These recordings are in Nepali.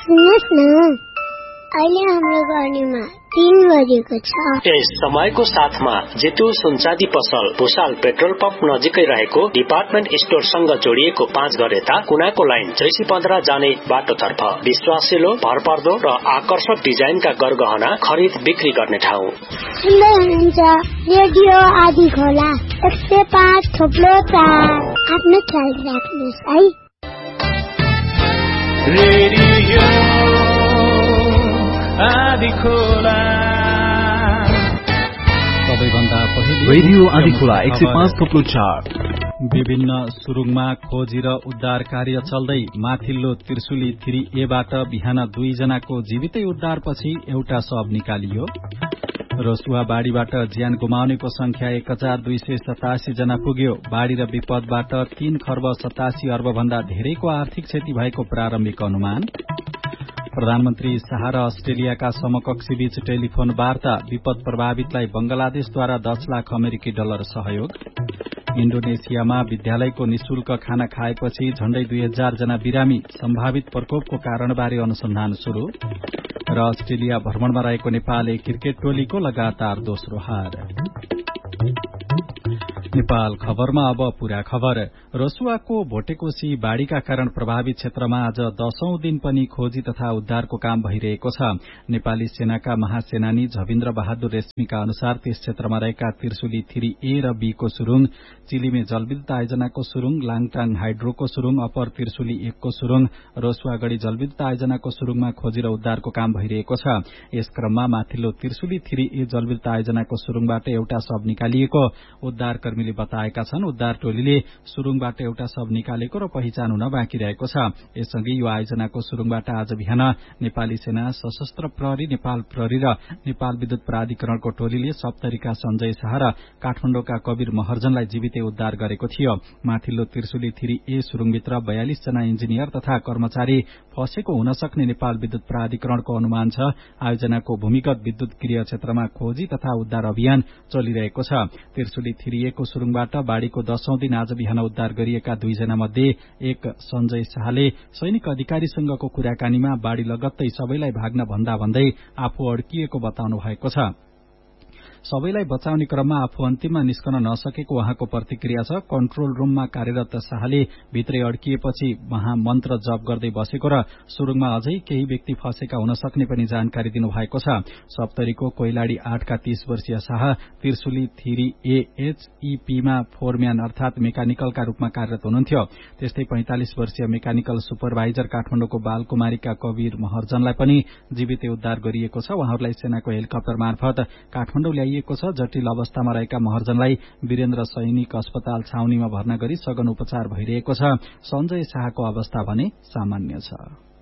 सुन्नुहोस् न, अहिले हाम्रो गर्नीमा 3 बजेको छ। यस समयको साथमा जितु सुनचाँदी पसल भुसाल पेट्रोल पम्प नजिकै रहेको डिपार्टमेन्ट स्टोरसँग जोडिएको 5 घर यता कुनाको लाइन जैसी 15 जाने बाटोतर्फ विश्वासिलो, भरपर्दो र आकर्षक डिजाइनका गरगहना खरिद बिक्री गर्ने ठाउँ। सुन्दै हुनुहुन्छ रेडियो आदि खोला 105.4। आफ्नो ख्याल राख्नुहोस् है। रेडियो आदि खोला सबैभन्दा पहिले रेडियो आदि खोला 105.4। विभिन्न सुरुङमा खोजी र उद्धार कार्य चल्दै माथिल्लो त्रिशुली 3A बाट बिहान 2 जनाको जीवितै उद्धारपछि एउटा शव निकालियो। रसुवा बाढ़ीबाट ज्यान गुमाउनेको संख्या 1287 जना पुग्यो। बाढ़ी र विपदबाट 3 खर्ब 87 अर्ब भन्दा धेरैको आर्थिक क्षति भएको प्रारम्भिक अनुमान। प्रधानमन्त्री शाह र अस्ट्रेलियाका समकक्षी बीच टेलिफोन वार्ता। विपद प्रभावितलाई बंगलादेशद्वारा 10 लाख अमेरिकी डलर सहयोग। इण्डोनेसियामा विद्यालयको निशुल्क खाना खाएपछि झण्डै 2000 जना बिरामी। सम्भावित प्रकोपको कारणबारे अनुसन्धान शुरू। र अस्ट्रेलिया भ्रमणमा रहेको नेपाली क्रिकेट टोलीको लगातार दोस्रो हार। नेपाल खबरमा अब पूरा खबर। रसुवाको भोटेकोशी बाढ़ीका कारण प्रभावित क्षेत्रमा आज 10औं दिन पनि खोजी तथा उद्धारको काम भइरहेको छ। नेपाली सेनाका महासेनानी झविन्द्र बहादुर रेश्मीका अनुसार त्यस क्षेत्रमा रहेका त्रिशुली 3A र B को सुरुङ, चिलिमे जलविद्युत आयोजनाको सुरुङ, लाङटाङ हाइड्रोको सुरुङ, अप्पर त्रिशुली 1 को सुरुङ, रसुवागढ़ी जलविद्युत आयोजनाको सुरुङमा खोजी र उद्धारको काम भइरहेको छ। यस क्रममा माथिल्लो त्रिशुली 3A जलविद्युत आयोजनाको सुरुङबाट एउटा शव निकालिएको उद्धारकर्मीले बताएका छन्। उद्धार टोलीले सुरुङबाट एउटा शव निकालेको र पहिचान हुन बाँकी रहेको छ। यससँगै यो आयोजनाको सुरुङबाट आज बिहान नेपाली सेना, सशस्त्र प्रहरी, नेपाल प्रहरी र नेपाल विद्युत प्राधिकरणको टोलीले सप्तरीका सञ्जय शाह र काठमाडौँका कवीर महर्जनलाई जीवितै उद्धार गरेको थियो। माथिल्लो त्रिशुली 3A सुरुङभित्र 42 जना इन्जिनियर तथा कर्मचारी फँसेको हुन सक्ने नेपाल विद्युत प्राधिकरणको अनुमान छ। आयोजनाको भूमिगत विद्युत गृह क्षेत्रमा खोजी तथा उद्धार अभियान चलिरहेको छ। त्रिशुली 3A को सुरुङबाट बाढ़ीको 10औं दिन आज बिहान उद्धार गरिएका 2 जना मध्ये एक सञ्जय शाहले सैनिक अधिकारीसँगको कुराकानीमा बाढ़ी लगत्तै सबैलाई भाग्न भन्दा भन्दै आफू अड्किएको बताउनु भएको छ। सबैलाई बचाउने क्रममा आफू अन्तिममा निस्कन नसकेको उहाँको प्रतिक्रिया छ। कन्ट्रोल रूममा कार्यरत शाहले भित्रै अड्किएपछि महामन्त्र जप गर्दै बसेको र सुरुङमा अझै केही व्यक्ति फँसेका हुन सक्ने पनि जानकारी दिनुभएको छ। सप्तरीको कोइलाडी 8 का 30 वर्षीय शाह त्रिशुली 3A HEP मा फोरम्यान अर्थात मेकानिकलका रूपमा कार्यरत हुनुहुन्थ्यो। त्यस्तै 45 वर्षीय मेकानिकल सुपरभाइजर काठमाडौँको बालकुमारीका कवीर महर्जनलाई पनि जीवितै उद्धार गरिएको छ। उहाँहरूलाई सेनाको हेलिकप्टर मार्फत काठमाडौँ ल्याइएको छ। जटिल अवस्थामा रहेका महर्जनलाई वीरेन्द्र सैनिक अस्पताल छाउनीमा भर्ना गरी सघन उपचार भइरहेको छ। सञ्जय शाहको अवस्था भने सामान्य छ।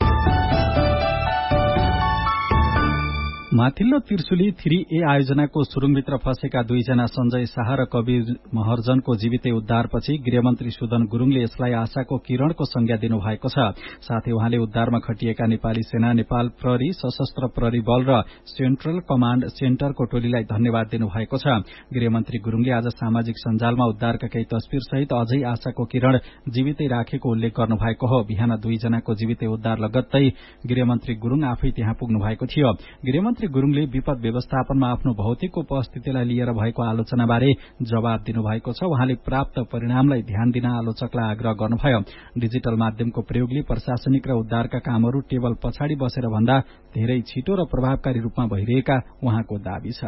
माथिल्लो त्रिशुली 3A आयोजनाको सुरुङभित्र फँसेका 2 जना सञ्जय शाह र कवीर महर्जनको जीवितै उद्धारपछि गृहमन्त्री सुदन गुरूङले यसलाई आशाको किरणको संज्ञा दिनुभएको छ। साथै उहाँले उद्धारमा खटिएका नेपाली सेना, नेपाल प्रहरी, सशस्त्र प्रहरी बल र सेन्ट्रल कमाण्ड सेन्टरको टोलीलाई धन्यवाद दिनुभएको छ। गृहमन्त्री गुरूङले आज सामाजिक सञ्जालमा उद्धारका केही तस्विर सहित अझै आशाको किरण जीवितै राखेको उल्लेख गर्नुभएको हो। बिहान 2 जनाको जीवितै उद्धार लगत्तै गृहमन्त्री गुरूङ आफै त्यहाँ पुग्नु भएको थियो। गृहमन्त्री गुरूङले विपद व्यवस्थापनमा आफ्नो भौतिक उपस्थितिलाई लिएर भएको आलोचनाबारे जवाब दिनुभएको छ। उहाँले प्राप्त परिणामलाई ध्यान दिन आलोचकलाई आग्रह गर्नुभयो। डिजिटल माध्यमको प्रयोगले प्रशासनिक र उद्धारका कामहरू टेबल पछाडि बसेर भन्दा धेरै छिटो र प्रभावकारी रूपमा भइरहेका उहाँको दावी छ।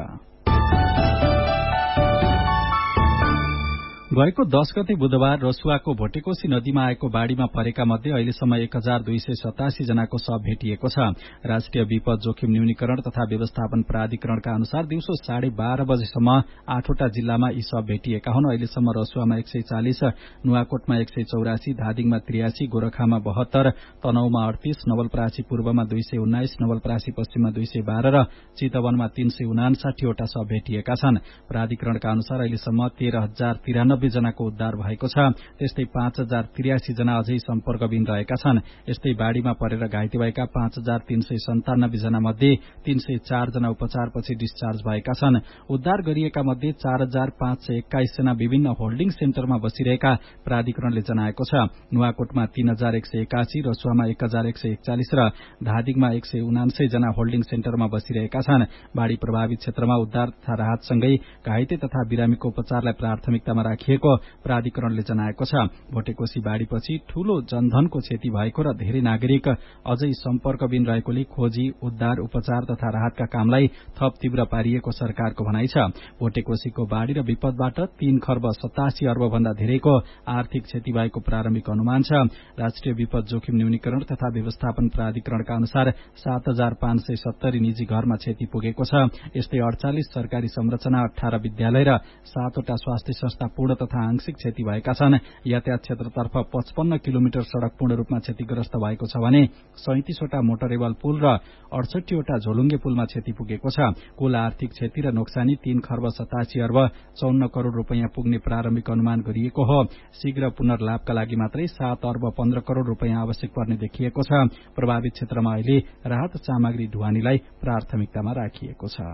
गएको 10 गते बुधबार रसुवाको भोटेकोशी नदीमा आएको बाढ़ीमा परेका मध्ये अहिलेसम्म 1287 जनाको शव भेटिएको छ। राष्ट्रिय विपद जोखिम न्यूनीकरण तथा व्यवस्थापन प्राधिकरणका अनुसार दिउँसो 12:30 बजेसम्म 8वटा जिल्लामा यी शव भेटिएका हुन्। अहिलेसम्म रसुवामा 140, नुवाकोटमा 184, धादिङमा 83, गोरखामा 72, तनहुमा 38, नवलपरासी पूर्वमा 219, नवलपरासी पश्चिममा 212 र चितवनमा 359 वटा शव भेटिएका छन्। प्राधिकरणका अनुसार अहिलेसम्म 13,093 98 जनाको उद्धार भएको छ। त्यस्तै 5083 जना अझै सम्पर्कविहीन रहेका छन्। यस्तै बाढ़ीमा परेर घाइते भएका 5397 जना मध्ये 304 जना उपचारपछि डिस्चार्ज भएका छन्। उद्धार गरिएका मध्ये 4521 जना विभिन्न होल्डिङ सेन्टरमा बसिरहेका प्राधिकरणले जनाएको छ। नुवाकोटमा 3181, रसुवामा 1141 र धादिङमा 179 जना होल्डिङ सेन्टरमा बसिरहेका छन्। बाढ़ी प्रभावित क्षेत्रमा उद्धार तथा राहतसँगै घाइते तथा बिरामीको उपचारलाई प्राथमिकतामा राखिएको प्राधिकरणले जनाएको छ। भोटेकोशी बाढ़ीपछि ठूलो जनधनको क्षति भएको र धेरै नागरिक अझै सम्पर्कविहीन रहेकोले खोजी, उद्धार, उपचार तथा राहतका कामलाई थप तीव्र पारिएको सरकारको भनाइ छ। भोटेकोशीको बाढ़ी र विपदबाट 3 खर्ब 87 अर्ब भन्दा धेरैको आर्थिक क्षति भएको प्रारम्भिक अनुमान छ। राष्ट्रिय विपद जोखिम न्यूनीकरण तथा व्यवस्थापन प्राधिकरणका अनुसार 7570 निजी घरमा क्षति पुगेको छ। यस्तै 48 सरकारी संरचना, 18 विद्यालय र 7 वटा स्वास्थ्य संस्था पूर्ण तथा आंशिक क्षति भएका छन्। यातायात क्षेत्रतर्फ 55 किलोमिटर सड़क पूर्ण रूपमा क्षतिग्रस्त भएको छ भने 37 वटा मोटरेबल पुल र 68 वटा झोलुङ्गे पुलमा क्षति पुगेको छ। कुल आर्थिक क्षति र नोक्सानी 3 खर्ब 87 अर्ब 54 करोड़ रूपियाँ पुग्ने प्रारम्भिक अनुमान गरिएको हो। शीघ्र पुनर्लाभका लागि मात्रै 7 अर्ब 15 करोड़ रूपियाँ आवश्यक पर्ने देखिएको छ। प्रभावित क्षेत्रमा अहिले राहत सामग्री ढुवानीलाई प्राथमिकतामा राखिएको छ।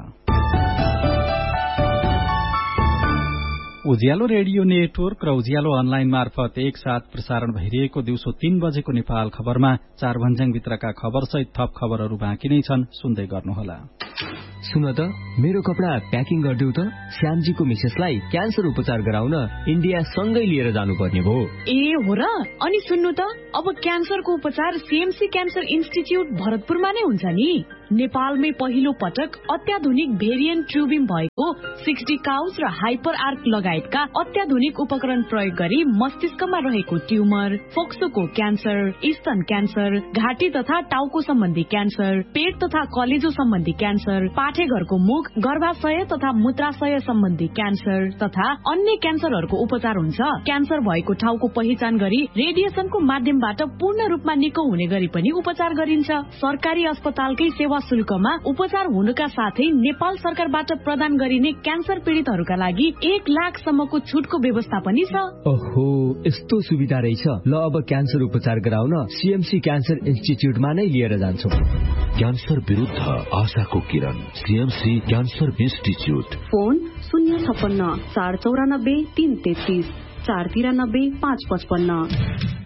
उज्यालो रेडियो नेटवर्क र उज्यालो अनलाइन मार्फत एकसाथ प्रसारण भइरहेको दिउँसो 3 बजेको नेपाल खबरमा 4 भन्ज्याङभित्रका खबरसहित थप खबरहरू बाँकी नै छन्, सुन्दै गर्नुहोला। सुन त, मेरो कपडा प्याकिङ गरिदेऊ त। श्यामजीको मिसेसलाई क्यान्सर उपचार गराउन इन्डिया सँगै लिएर जानुपर्ने भयो। ए हो र? अनि सुन्नु त, अब क्यान्सरको उपचार सीएमसी क्यान्सर इन्स्टिच्युट भरतपुरमा नै हुन्छ नि। नेपालमै पहिलो पटक अत्याधुनिक भेरिएन्ट ट्युबिङ भएको 60 काउज र हाइपर आर्क लगायतका अत्याधुनिक उपकरण प्रयोग गरी मस्तिष्कमा रहेको ट्युमर, फोक्सोको क्यान्सर, स्तन क्यान्सर, घाँटी तथा टाउको सम्बन्धी क्यान्सर, पेट तथा कलेजो सम्बन्धी क्यान्सर, पाठेघरको मुख, गर्भाशय तथा मूत्राशय सम्बन्धी क्यान्सर तथा अन्य क्यान्सरहरूको उपचार हुन्छ। क्यान्सर भएको ठाउँको पहिचान गरी रेडिएसनको माध्यमबाट पूर्ण रूपमा निको हुने गरी पनि उपचार गरिन्छ। सरकारी अस्पतालकै सेवा शुल्कमा उपचार हुनुका साथै नेपाल सरकारबाट प्रदान गरिने क्यान्सर पीड़ितहरूका लागि 1 लाखसम्मको छुटको व्यवस्था पनि छ। ओहो, यस्तो सुविधा रहेछ। ल, अब क्यान्सर उपचार गराउन सीएमसी क्यान्सर इन्स्टिच्युटमा नै लिएर जान्छौं। क्यान्सर विरुद्ध आशाको किरण, सीएमसी क्यान्सर इन्स्टिच्युट। फोन 056 494 333 493 555।